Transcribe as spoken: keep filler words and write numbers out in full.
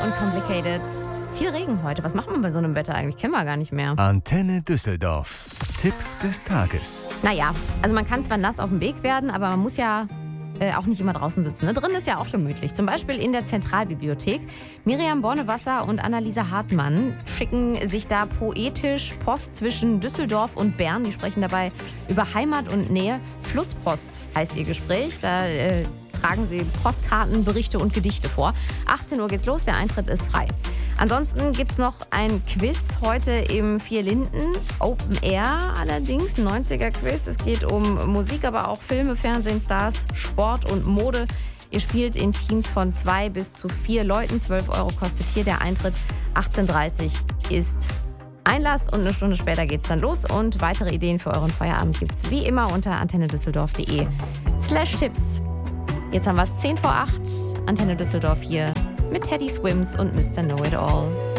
und Complicated. Viel Regen heute. Was macht man bei so einem Wetter eigentlich? Kennen wir gar nicht mehr. Antenne Düsseldorf. Tipp des Tages. Naja, also man kann zwar nass auf dem Weg werden, aber man muss ja äh, auch nicht immer draußen sitzen. Ne? Drin ist ja auch gemütlich. Zum Beispiel in der Zentralbibliothek. Miriam Bornewasser und Annalisa Hartmann schicken sich da poetisch Post zwischen Düsseldorf und Bern. Die sprechen dabei über Heimat und Nähe. Flusspost heißt ihr Gespräch. Da äh, tragen sie Postkarten, Berichte und Gedichte vor. achtzehn Uhr geht's los, der Eintritt ist frei. Ansonsten gibt's noch ein Quiz heute im Vier Linden. Open Air allerdings, ein neunziger-Quiz. Es geht um Musik, aber auch Filme, Fernsehen, Stars, Sport und Mode. Ihr spielt in Teams von zwei bis zu vier Leuten. zwölf Euro kostet hier der Eintritt. achtzehn Uhr dreißig ist Einlass und eine Stunde später geht's dann los. Und weitere Ideen für euren Feierabend gibt's wie immer unter antennedüsseldorf.de slash Tipps. Jetzt haben wir es zehn vor acht. Antenne Düsseldorf hier mit Teddy Swims und Mister Know It All.